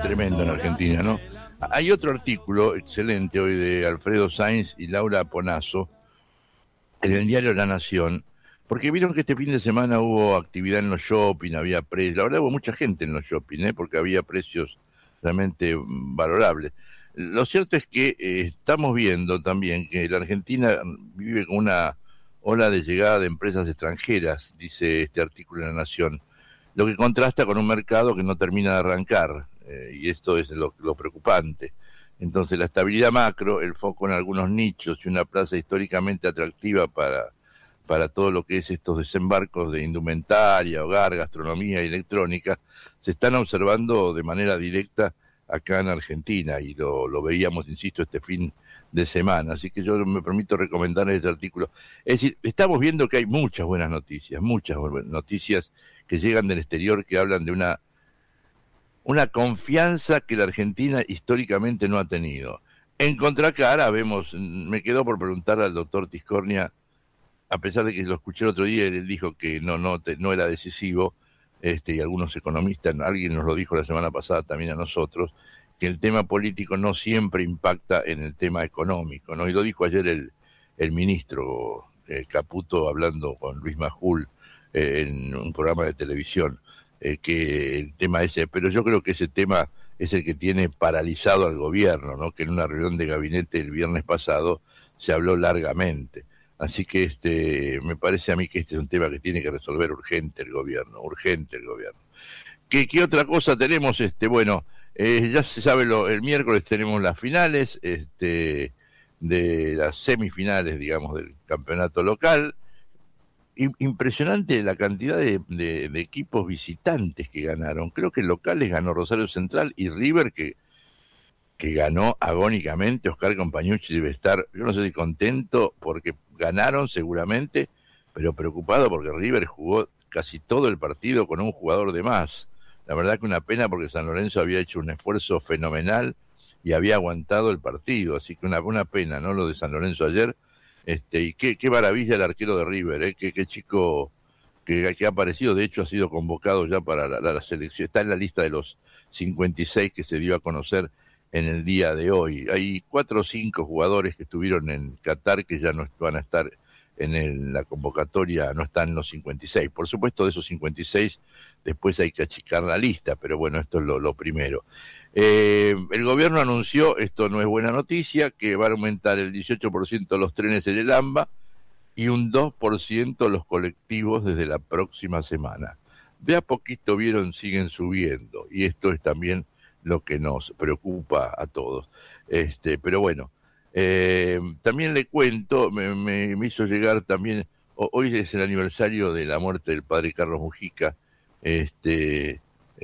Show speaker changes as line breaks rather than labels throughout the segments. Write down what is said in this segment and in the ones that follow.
tremendo en Argentina, ¿no? Hay otro artículo excelente hoy de Alfredo Sainz y Laura Ponazo en el diario La Nación, porque vieron que este fin de semana hubo actividad en los shopping, había precios, la verdad hubo mucha gente en los shopping, porque había precios realmente valorables. Lo cierto es que estamos viendo también que la Argentina vive con una ola de llegada de empresas extranjeras, dice este artículo en La Nación, lo que contrasta con un mercado que no termina de arrancar, y esto es lo preocupante. Entonces la estabilidad macro, el foco en algunos nichos y una plaza históricamente atractiva para todo lo que es estos desembarcos de indumentaria, hogar, gastronomía y electrónica, se están observando de manera directa acá en Argentina, y lo veíamos, insisto, este fin de semana. Así que yo me permito recomendar este artículo. Es decir, estamos viendo que hay muchas buenas noticias que llegan del exterior, que hablan de una confianza que la Argentina históricamente no ha tenido. En contracara vemos, me quedó por preguntar al doctor Tiscornia, a pesar de que lo escuché el otro día, él dijo que no era decisivo, y algunos economistas, alguien nos lo dijo la semana pasada también a nosotros, que el tema político no siempre impacta en el tema económico, ¿no? Y lo dijo ayer el ministro Caputo hablando con Luis Majul en un programa de televisión, que el tema ese, pero yo creo que ese tema es el que tiene paralizado al gobierno, ¿no? Que en una reunión de gabinete el viernes pasado se habló largamente. Así que me parece a mí que este es un tema que tiene que resolver urgente el gobierno. ¿Qué otra cosa tenemos? Bueno, ya se sabe, el miércoles tenemos las finales, de las semifinales, digamos, del campeonato local. Impresionante la cantidad de equipos visitantes que ganaron. Creo que locales ganó Rosario Central y River, que ganó agónicamente. Oscar Compañucci debe estar, yo no sé si contento porque ganaron seguramente, pero preocupado porque River jugó casi todo el partido con un jugador de más. La verdad que una pena, porque San Lorenzo había hecho un esfuerzo fenomenal y había aguantado el partido, así que una pena, ¿no? Lo de San Lorenzo ayer. Y qué maravilla el arquero de River, qué chico que ha aparecido. De hecho ha sido convocado ya para la selección, está en la lista de los 56 que se dio a conocer en el día de hoy. Hay 4 o 5 jugadores que estuvieron en Qatar que ya no van a estar en la convocatoria, no están los 56. Por supuesto, de esos 56 después hay que achicar la lista, pero bueno, esto es lo primero. El gobierno anunció, esto no es buena noticia, que va a aumentar el 18% los trenes en el AMBA y un 2% los colectivos desde la próxima semana. De a poquito siguen subiendo, y esto es también lo que nos preocupa a todos. Pero bueno, también le cuento, me hizo llegar también, hoy es el aniversario de la muerte del padre Carlos Mujica. Este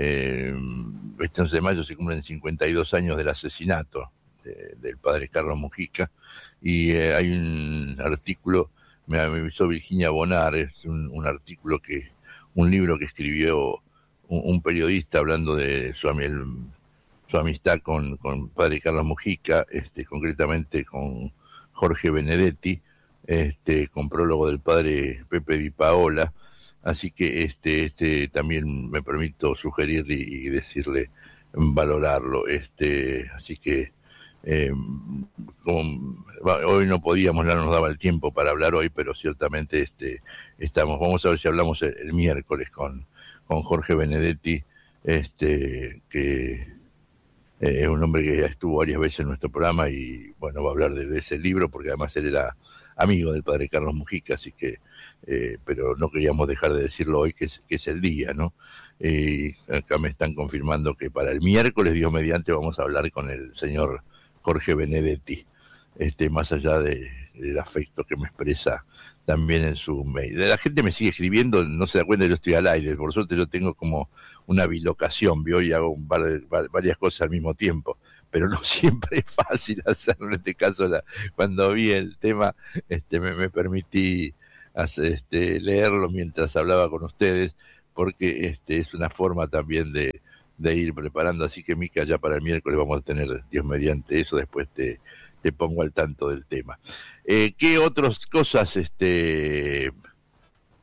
11 de mayo se cumplen 52 años del asesinato del padre Carlos Mujica, y hay un artículo, me avisó Virginia Bonar, es un artículo un libro que escribió un periodista hablando de su amistad con padre Carlos Mujica, concretamente con Jorge Benedetti, con prólogo del padre Pepe Di Paola. Así que también me permito sugerir y decirle, valorarlo. Así que hoy no podíamos, no nos daba el tiempo para hablar hoy, pero ciertamente vamos a ver si hablamos el miércoles con Jorge Benedetti, que es un hombre que ya estuvo varias veces en nuestro programa, y bueno, va a hablar de ese libro, porque además él era amigo del padre Carlos Mujica, así que pero no queríamos dejar de decirlo hoy, que es el día, ¿no? Acá me están confirmando que para el miércoles, Dios mediante, vamos a hablar con el señor Jorge Benedetti, más allá del afecto que me expresa también en su mail. La gente me sigue escribiendo, no se da cuenta, yo estoy al aire, por suerte yo tengo como una bilocación, y hago varias cosas al mismo tiempo, pero no siempre es fácil hacerlo. En este caso, cuando vi el tema, me permití leerlo mientras hablaba con ustedes, porque es una forma también de ir preparando. Así que, Mica, ya para el miércoles vamos a tener, Dios mediante, eso. Después te pongo al tanto del tema. ¿Qué otras cosas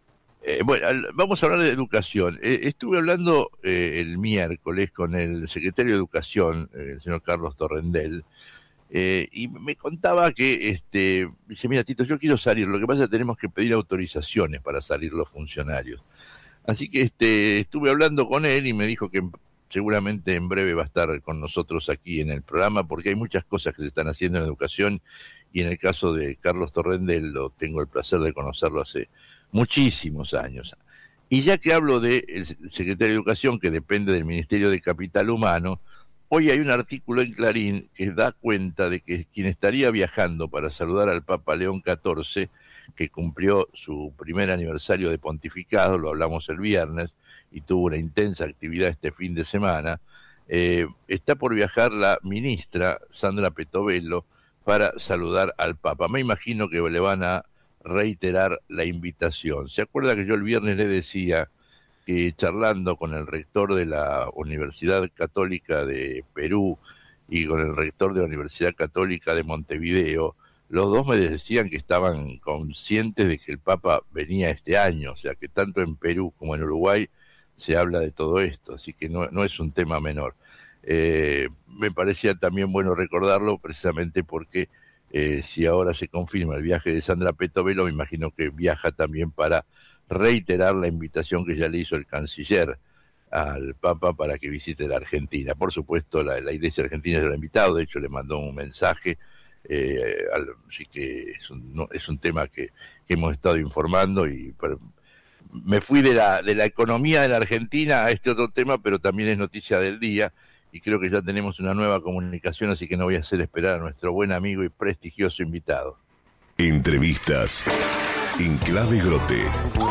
Bueno, vamos a hablar de educación. Estuve hablando el miércoles con el secretario de Educación, el señor Carlos Torrendel, y me contaba que, dice, mira, Tito, yo quiero salir, lo que pasa es que tenemos que pedir autorizaciones para salir los funcionarios. Así que estuve hablando con él y me dijo que seguramente en breve va a estar con nosotros aquí en el programa, porque hay muchas cosas que se están haciendo en educación, y en el caso de Carlos Torrendel, lo tengo el placer de conocerlo hace muchísimos años. Y ya que hablo del secretario de Educación, que depende del Ministerio de Capital Humano, hoy hay un artículo en Clarín que da cuenta de que quien estaría viajando para saludar al Papa León XIV, que cumplió su primer aniversario de pontificado, lo hablamos el viernes, y tuvo una intensa actividad este fin de semana, está por viajar la ministra Sandra Petovelo para saludar al Papa. Me imagino que le van a reiterar la invitación. ¿Se acuerda que yo el viernes le decía que charlando con el rector de la Universidad Católica de Perú y con el rector de la Universidad Católica de Montevideo, los dos me decían que estaban conscientes de que el Papa venía este año, o sea que tanto en Perú como en Uruguay se habla de todo esto, así que no es un tema menor. Me parecía también bueno recordarlo precisamente porque si ahora se confirma el viaje de Sandra Petovelo, me imagino que viaja también para reiterar la invitación que ya le hizo el canciller al Papa para que visite la Argentina. Por supuesto, la Iglesia Argentina se lo ha invitado, de hecho le mandó un mensaje, así que es un tema que hemos estado informando, y me fui de la economía de la Argentina a este otro tema, pero también es noticia del día, y creo que ya tenemos una nueva comunicación, así que no voy a hacer esperar a nuestro buen amigo y prestigioso invitado.
Entrevistas en Clave Grote.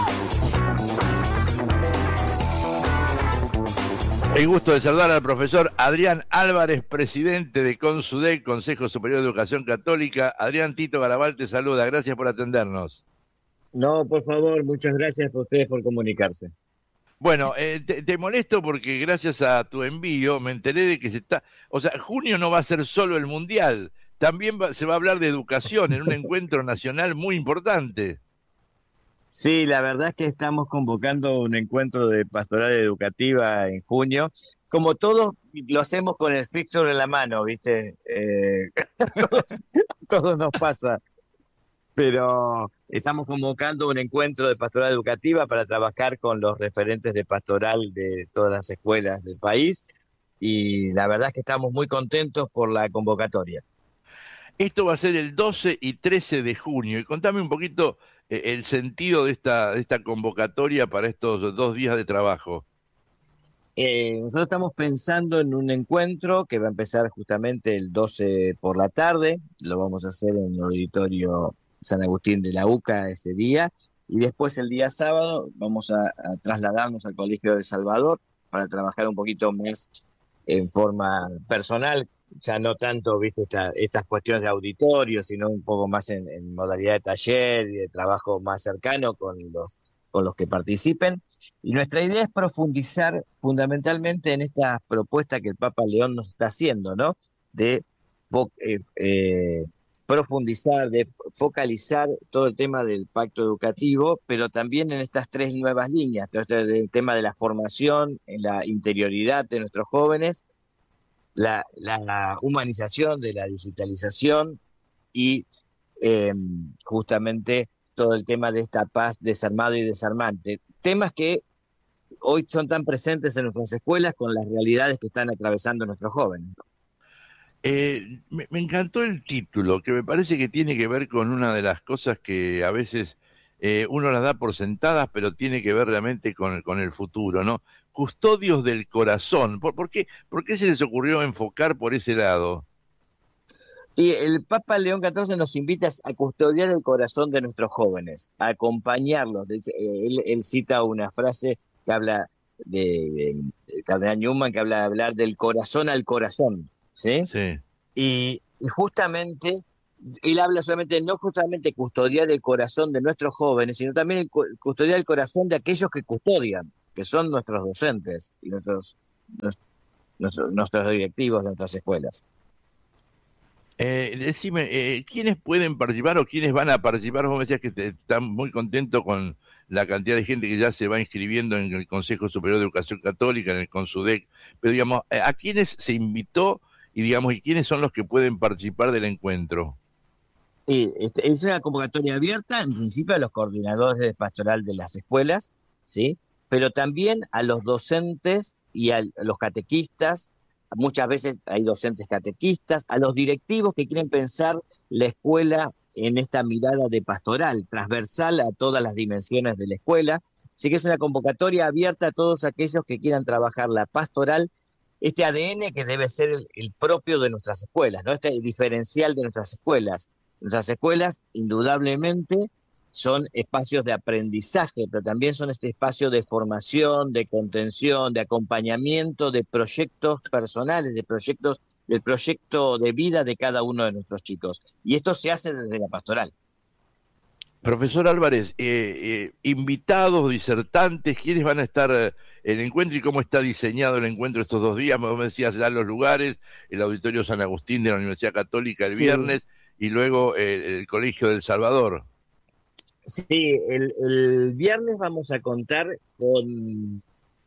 El gusto de saludar al profesor Adrián Álvarez, presidente de CONSUDEC, Consejo Superior de Educación Católica. Adrián, Tito Garabal te saluda, gracias por atendernos.
No, por favor, muchas gracias a ustedes por comunicarse.
Bueno, te molesto porque gracias a tu envío me enteré de que junio no va a ser solo el Mundial, también se va a hablar de educación en un encuentro nacional muy importante.
Sí, la verdad es que estamos convocando un encuentro de pastoral educativa en junio. Como todos lo hacemos con el fixture en la mano, ¿viste? Todo nos pasa. Pero estamos convocando un encuentro de pastoral educativa para trabajar con los referentes de pastoral de todas las escuelas del país, y la verdad es que estamos muy contentos por la convocatoria.
Esto va a ser el 12 y 13 de junio, y contame un poquito el sentido de esta convocatoria para estos 2 días de trabajo.
Nosotros estamos pensando en un encuentro que va a empezar justamente el 12 por la tarde, lo vamos a hacer en el auditorio San Agustín de la UCA ese día, y después el día sábado vamos a trasladarnos al Colegio de Salvador para trabajar un poquito más en forma personal, ya no tanto, viste, estas cuestiones de auditorio, sino un poco más en modalidad de taller y de trabajo más cercano con los que participen. Y nuestra idea es profundizar fundamentalmente en esta propuesta que el Papa León nos está haciendo, ¿no? De profundizar, de focalizar todo el tema del pacto educativo, pero también en estas 3 nuevas líneas, el tema de la formación, en la interioridad de nuestros jóvenes, la humanización de la digitalización y justamente todo el tema de esta paz desarmado y desarmante. Temas que hoy son tan presentes en nuestras escuelas con las realidades que están atravesando nuestros jóvenes.
Me encantó el título, que me parece que tiene que ver con una de las cosas que a veces uno las da por sentadas, pero tiene que ver realmente con el futuro, ¿no? Custodios del corazón. ¿Por qué se les ocurrió enfocar por ese lado?
Y el Papa León XIV nos invita a custodiar el corazón de nuestros jóvenes, a acompañarlos. Él cita una frase que habla del cardenal Newman, que habla de hablar del corazón al corazón, ¿sí?
Sí.
Y justamente, él habla no justamente custodiar el corazón de nuestros jóvenes, sino también custodiar el corazón de aquellos que custodian, que son nuestros docentes y nuestros directivos de nuestras escuelas.
Decime, ¿quiénes pueden participar o quiénes van a participar? Vos me decías que están muy contentos con la cantidad de gente que ya se va inscribiendo en el Consejo Superior de Educación Católica, en el CONSUDEC, pero digamos, ¿a quiénes se invitó y digamos, y quiénes son los que pueden participar del encuentro?
Es una convocatoria abierta, en principio a los coordinadores de pastoral de las escuelas, ¿sí? Pero también a los docentes y a los catequistas. Muchas veces hay docentes catequistas, a los directivos que quieren pensar la escuela en esta mirada de pastoral, transversal a todas las dimensiones de la escuela. Así que es una convocatoria abierta a todos aquellos que quieran trabajar la pastoral, este ADN que debe ser el propio de nuestras escuelas, ¿no? Este diferencial de nuestras escuelas. Nuestras escuelas, indudablemente, son espacios de aprendizaje, pero también son este espacio de formación, de contención, de acompañamiento, de proyectos personales, del proyecto de vida de cada uno de nuestros chicos. Y esto se hace desde la pastoral.
Profesor Álvarez, invitados, disertantes, ¿quiénes van a estar en el encuentro y cómo está diseñado el encuentro estos 2 días? Me decías ya los lugares, el Auditorio San Agustín de la Universidad Católica el
Sí,
viernes y luego el Colegio del Salvador.
sí, el viernes vamos a contar con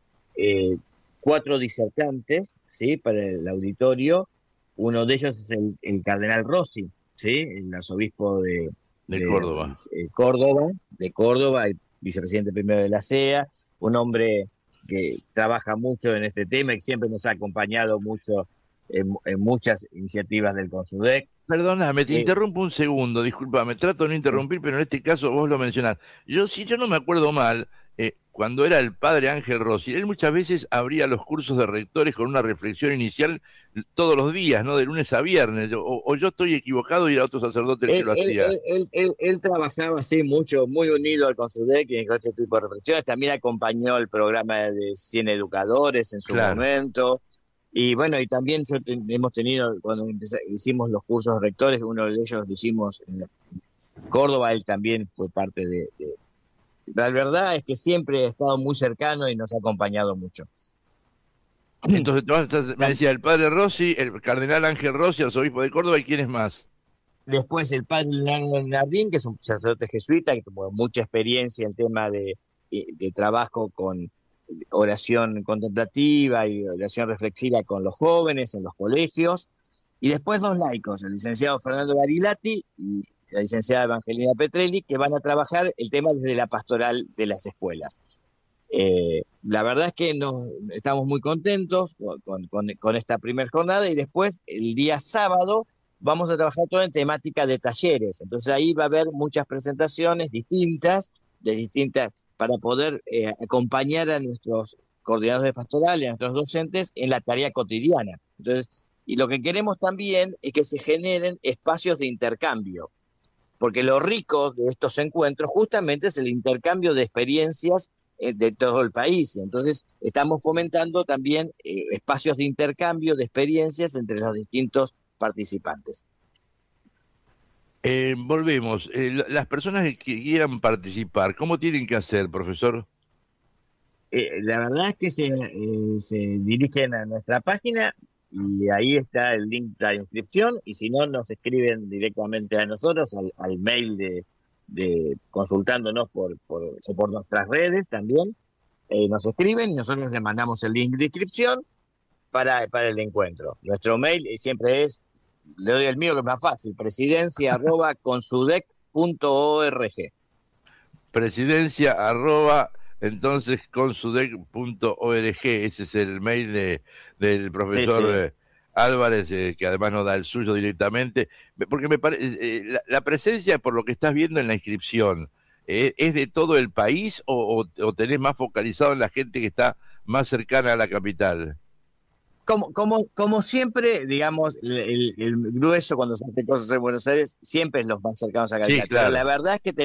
4 disertantes, ¿sí? Para el auditorio. Uno de ellos es el cardenal Rossi, ¿sí? El arzobispo
De
de
Córdoba.
Córdoba, el vicepresidente primero de la CEA, un hombre que trabaja mucho en este tema y que siempre nos ha acompañado mucho en muchas iniciativas del CONSUDEC.
Perdóname, te
Eh,
interrumpo un segundo, disculpa, me trato de no
sí.
interrumpir, pero en este caso vos lo mencionás. Si yo no me acuerdo mal, cuando era el padre Ángel Rossi, él muchas veces abría los cursos de rectores con una reflexión inicial todos los días, ¿no? De lunes a viernes, o yo estoy equivocado y era otro sacerdote el que
Él,
lo
él,
hacía.
él, él, él- él trabajaba así mucho, muy unido al CONSUDEC y con este tipo de reflexiones. También acompañó el programa de 100 educadores en su
Claro.
momento. Y bueno, y también hemos tenido, cuando hicimos los cursos de rectores, uno de ellos lo hicimos en Córdoba, él también fue parte de. La verdad es que siempre ha estado muy cercano y nos ha acompañado mucho.
Entonces, me decía el padre Rossi, el cardenal Ángel Rossi, arzobispo de Córdoba, ¿y quién es más?
Después el padre Leonardo Nardín, que es un sacerdote jesuita que tuvo mucha experiencia en tema de trabajo con oración contemplativa y oración reflexiva con los jóvenes en los colegios. Y después 2 laicos, el licenciado Fernando Garilati y la licenciada Evangelina Petrelli, que van a trabajar el tema desde la pastoral de las escuelas. La verdad es que estamos muy contentos con esta primera jornada y después el día sábado vamos a trabajar todo en temática de talleres. Entonces ahí va a haber muchas presentaciones distintas, para poder acompañar a nuestros coordinadores de pastoral y a nuestros docentes en la tarea cotidiana. Entonces, y lo que queremos también es que se generen espacios de intercambio, porque lo rico de estos encuentros justamente es el intercambio de experiencias de todo el país. Entonces, estamos fomentando también espacios de intercambio de experiencias entre los distintos participantes.
Volvemos. Las personas que quieran participar, ¿cómo tienen que hacer, profesor?
La verdad es que se dirigen a nuestra página y ahí está el link de la inscripción, y si no, nos escriben directamente a nosotros al mail de consultándonos por nuestras redes también. Nos escriben y nosotros les mandamos el link de inscripción para el encuentro. Nuestro mail siempre le doy el mío que es más fácil, presidencia@consudec.org.
Presidencia arroba entonces consudec.org, ese es el mail del
Sí,
profesor
sí.
Álvarez, que además nos da el suyo directamente, porque me parece, la presencia, por lo que estás viendo en la inscripción, ¿es de todo el país o tenés más focalizado en la gente que está más cercana a la capital?
Como siempre, digamos, el grueso cuando se hace cosas en Buenos Aires siempre es los más cercanos a
Sí,
capital. Pero la
claro.
verdad es que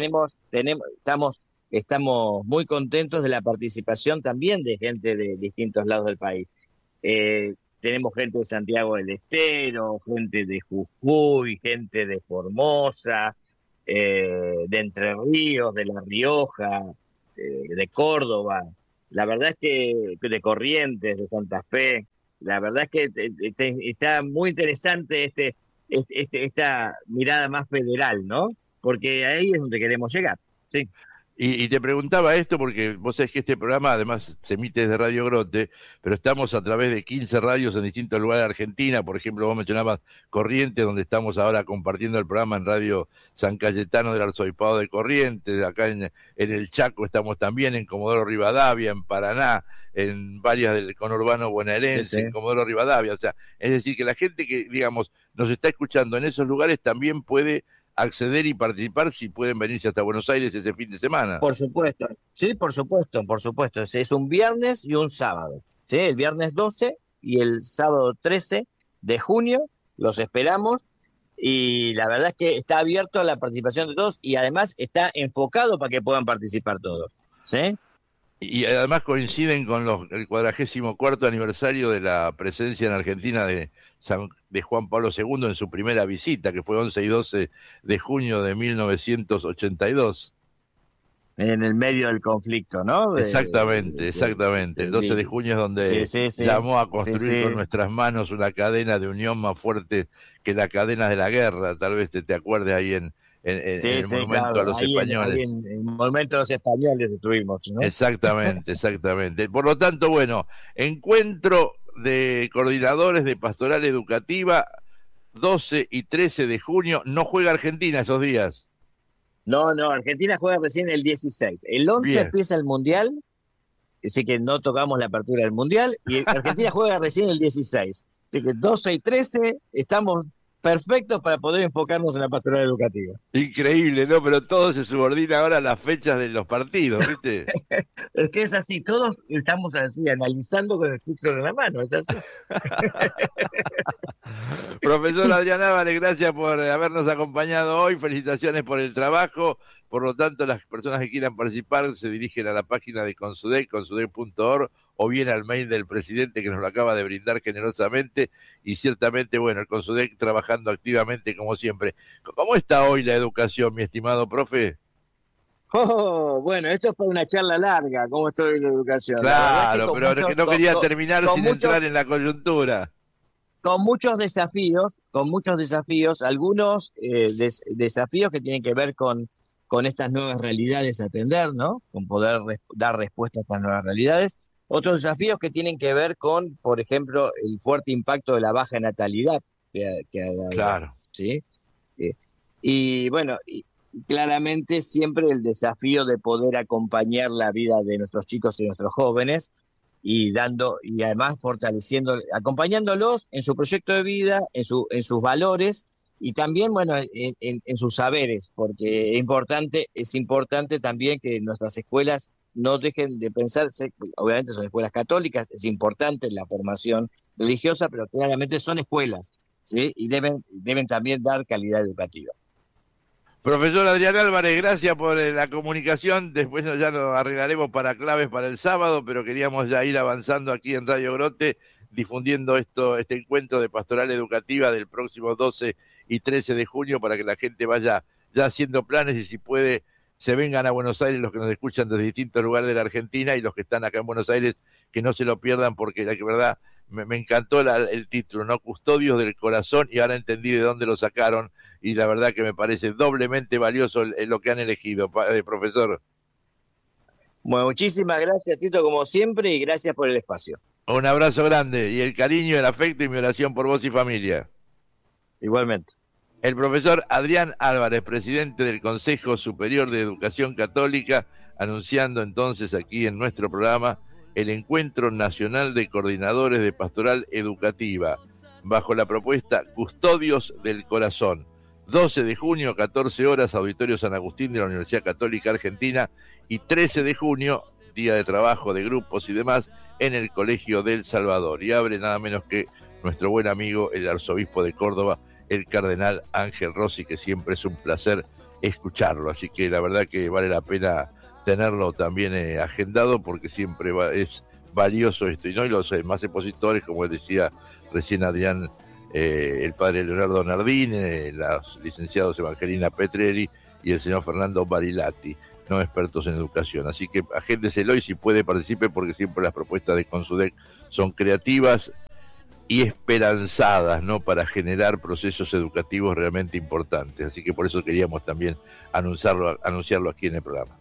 estamos muy contentos de la participación también de gente de distintos lados del país. Tenemos gente de Santiago del Estero, gente de Jujuy, gente de Formosa, de Entre Ríos, de La Rioja, de Córdoba. La verdad es que de Corrientes, de Santa Fe. La verdad es que está muy interesante esta mirada más federal, ¿no? Porque ahí es donde queremos llegar. Sí.
Y te preguntaba esto porque vos sabés que este programa además se emite desde Radio Grote, pero estamos a través de 15 radios en distintos lugares de Argentina. Por ejemplo, vos mencionabas Corrientes, donde estamos ahora compartiendo el programa en Radio San Cayetano del Arzobispado de Corrientes. Acá en el Chaco estamos también, en Comodoro Rivadavia, en Paraná, en varias del conurbano bonaerense,
Sí, sí.
en Comodoro Rivadavia. O sea, es decir, que la gente que, digamos, nos está escuchando en esos lugares también puede acceder y participar si pueden venirse hasta Buenos Aires ese fin de semana.
Por supuesto, sí, por supuesto, por supuesto. Es un viernes y un sábado, ¿sí? El viernes 12 y el sábado 13 de junio, los esperamos y la verdad es que está abierto a la participación de todos y además está enfocado para que puedan participar todos, ¿sí?
Y además coinciden con el 44º aniversario de la presencia en Argentina de Juan Pablo II en su primera visita, que fue 11 y 12 de junio de 1982.
En el medio del conflicto, ¿no?
Exactamente, exactamente. El 12 de junio es donde llamó a construir con nuestras manos una cadena de unión más fuerte que la cadena de la guerra. Tal vez te acuerdes ahí en el monumento
claro,
a los españoles.
Ahí en el monumento a los españoles estuvimos, ¿no?
Exactamente, exactamente. Por lo tanto, bueno, encuentro de coordinadores de pastoral educativa, 12 y 13 de junio. No juega Argentina esos días.
No, Argentina juega recién el 16. El 11
Bien.
empieza el Mundial, así que no tocamos la apertura del Mundial, y Argentina juega recién el 16. Así que 12 y 13 estamos perfectos para poder enfocarnos en la pastoral educativa.
Increíble, ¿no? Pero todo se subordina ahora a las fechas de los partidos, ¿viste?
Es que es así, todos estamos así, analizando con el pulso de la mano, es así.
Profesor Adrián Álvarez, gracias por habernos acompañado hoy, felicitaciones por el trabajo. Por lo tanto, las personas que quieran participar se dirigen a la página de Consudec, consudec.org, o bien al mail del presidente que nos lo acaba de brindar generosamente, y ciertamente, bueno, el Consudec trabajando activamente como siempre. ¿Cómo está hoy la educación, mi estimado profe?
Oh, bueno, esto es para una charla larga, ¿cómo estoy en la educación?
Claro, pero que no quería terminar sin entrar en la coyuntura.
Con muchos desafíos, algunos desafíos que tienen que ver con estas nuevas realidades a atender, ¿no? Con poder dar respuesta a estas nuevas realidades. Otros desafíos que tienen que ver con, por ejemplo, el fuerte impacto de la baja natalidad que ha dado.
Claro.
¿Sí? Y bueno, claramente siempre el desafío de poder acompañar la vida de nuestros chicos y nuestros jóvenes y además acompañándolos en su proyecto de vida, en sus valores y también, bueno, en sus saberes, porque es importante también que nuestras escuelas no dejen de pensarse, obviamente son escuelas católicas, es importante la formación religiosa, pero claramente son escuelas, ¿sí? Y deben también dar calidad educativa.
Profesor Adrián Álvarez, gracias por la comunicación. Después ya lo arreglaremos para claves para el sábado, pero queríamos ya ir avanzando aquí en Radio Grote, difundiendo este encuentro de pastoral educativa del próximo 12 y 13 de junio para que la gente vaya ya haciendo planes y si puede se vengan a Buenos Aires los que nos escuchan desde distintos lugares de la Argentina y los que están acá en Buenos Aires que no se lo pierdan porque la verdad me encantó el título, ¿no? Custodios del Corazón, y ahora entendí de dónde lo sacaron y la verdad que me parece doblemente valioso lo que han elegido, profesor.
Bueno, muchísimas gracias, Tito, como siempre, y gracias por el espacio.
Un abrazo grande y el cariño, el afecto y mi oración por vos y familia.
Igualmente.
El profesor Adrián Álvarez, presidente del Consejo Superior de Educación Católica, anunciando entonces aquí en nuestro programa el Encuentro Nacional de Coordinadores de Pastoral Educativa, bajo la propuesta Custodios del Corazón. 12 de junio, 14 horas, Auditorio San Agustín de la Universidad Católica Argentina, y 13 de junio, día de trabajo de grupos y demás, en el Colegio del Salvador. Y abre nada menos que nuestro buen amigo, el arzobispo de Córdoba, el cardenal Ángel Rossi, que siempre es un placer escucharlo. Así que la verdad que vale la pena tenerlo también agendado, porque siempre es valioso esto. Y no, y los más expositores, como decía recién Adrián, el padre Leonardo Nardín, los licenciados Evangelina Petrelli y el señor Fernando Barilati, no expertos en educación. Así que agéndeselo y si puede participe, porque siempre las propuestas de Consudec son creativas, y esperanzadas, ¿no? Para generar procesos educativos realmente importantes. Así que por eso queríamos también anunciarlo aquí en el programa.